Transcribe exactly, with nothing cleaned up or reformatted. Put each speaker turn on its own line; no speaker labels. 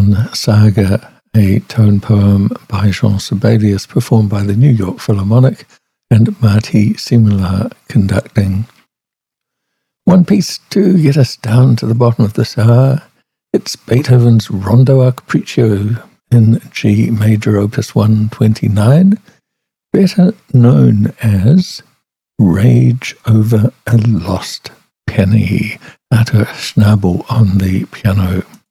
Swan Saga, a tone poem by Jean Sibelius, performed by the New York Philharmonic, and Marty Simula conducting. One piece to get us down to the bottom of this hour. It's Beethoven's Rondo a Capriccio in G major opus one twenty-nine, better known as Rage Over a Lost Penny. Arthur Schnabel on the piano.